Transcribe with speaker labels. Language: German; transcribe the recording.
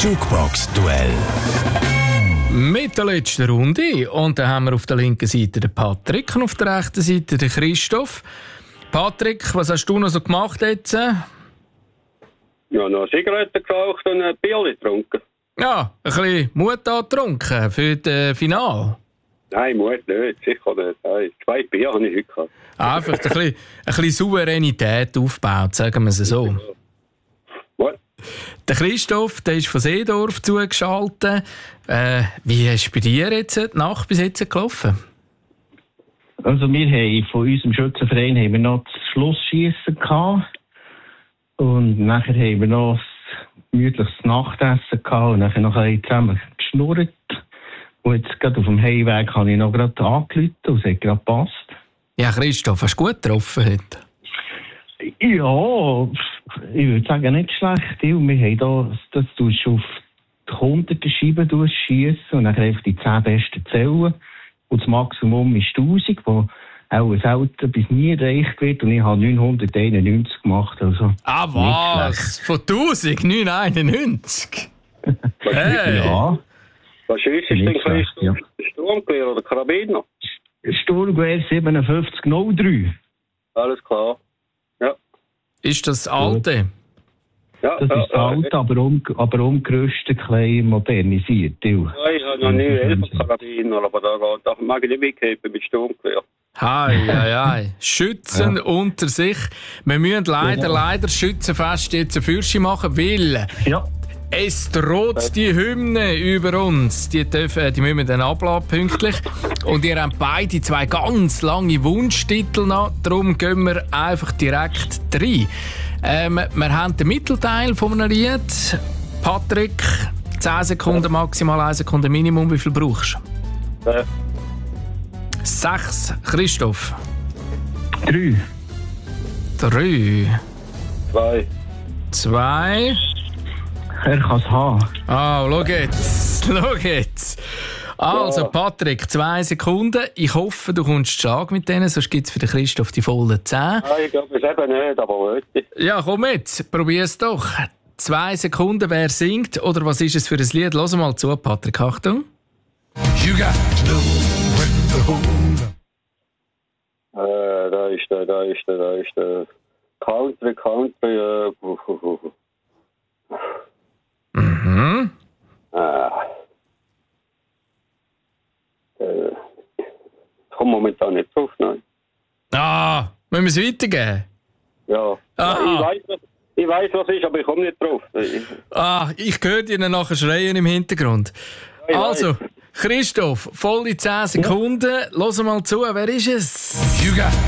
Speaker 1: Jukebox-Duell.
Speaker 2: Mit der letzten Runde. Und dann haben wir auf der linken Seite den Patrick und auf der rechten Seite den Christoph. Patrick, was hast du noch so gemacht jetzt?
Speaker 3: Ja, noch eine Zigarette geraucht und ein Bier getrunken.
Speaker 2: Ja, ein bisschen Mut angetrunken für das Finale.
Speaker 3: Nein, Mut nicht, sicher nicht. Nein, 2 Bier habe ich heute gehabt.
Speaker 2: Einfach ein bisschen Souveränität aufgebaut, sagen wir es so.
Speaker 3: What?
Speaker 2: Der Christoph, der ist von Seedorf zugeschaltet. Wie ist bei dir jetzt die Nacht bis jetzt gelaufen?
Speaker 4: Also wir haben von unserem Schützenverein haben wir noch das Schlussschiessen gehabt. Und nachher haben wir noch ein gemütliches Nachtessen gehabt und nachher noch ein bisschen zusammen geschnurrt. Und jetzt gerade auf dem Heimweg habe ich noch gerade angerufen und es hat gerade gepasst.
Speaker 2: Ja, Christoph, hast du gut getroffen heute?
Speaker 4: Ja, ich würde sagen, nicht schlecht. Wir haben das tust du auf die 100 Scheiben schiessen und dann einfach die 10 besten zählen. Und das Maximum ist 1000, wo auch selten bis nie erreicht wird. Und ich habe 991 gemacht. Also
Speaker 2: ah, was? Von 1991? Hey.
Speaker 4: Ja.
Speaker 3: Was ist denn Christoph?
Speaker 4: Ja.
Speaker 3: Sturmgewehr oder Karabiner?
Speaker 4: Sturmgewehr 5703.
Speaker 3: Alles klar. Ja.
Speaker 2: Ist das alte?
Speaker 3: Ja,
Speaker 4: Das ist alt, aber umgerüstet, klein modernisiert.
Speaker 3: Ja, ich habe noch nie 11 Karabiner, aber da mag ich nicht mitgeben mit Sturmgewehr.
Speaker 2: Hei. Schützen unter sich. Wir müssen leider Schützenfest jetzt eine Fürsche machen, weil es droht die Hymne über uns. Die müssen wir dann abladen, pünktlich. Und ihr habt beide 2 ganz lange Wunschtitel noch. Darum gehen wir einfach direkt rein. Wir haben den Mittelteil von einem Lied. Patrick, 10 Sekunden maximal, 1 Sekunde Minimum. Wie viel brauchst du? 6. Christoph?
Speaker 4: 3.
Speaker 2: 3.
Speaker 3: 2.
Speaker 2: 2.
Speaker 4: Er kann es haben.
Speaker 2: Ah, schau jetzt. Also,
Speaker 3: Ja.
Speaker 2: Patrick, 2 Sekunden. Ich hoffe, du kommst Schlag mit denen, sonst gibt es für den Christoph die vollen 10.
Speaker 3: Nein, ich glaube es eben nicht, aber heute.
Speaker 2: Ja, komm mit, probier's doch. 2 Sekunden, wer singt oder was ist es für ein Lied? Lass mal zu, Patrick, Achtung.
Speaker 1: You got to know when to hold up.
Speaker 3: Da ist der Country.
Speaker 2: Mhm.
Speaker 3: Ich komme momentan nicht drauf, nein.
Speaker 2: Ah, müssen wir es weitergeben?
Speaker 3: Ja.
Speaker 2: Ah.
Speaker 3: Ich weiß, was ist, aber ich komme nicht drauf.
Speaker 2: Ich höre dir nachher schreien im Hintergrund.
Speaker 3: Ja,
Speaker 2: Also, Christoph, volle 10 Sekunden. Lass mal zu, wer ist es?
Speaker 1: You got